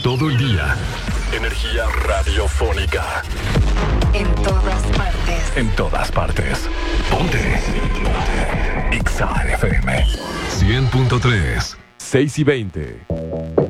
todo el día. Energía radiofónica. En todas partes. En todas partes. Ponte. Ponte. Exa FM 100.3. 6:20.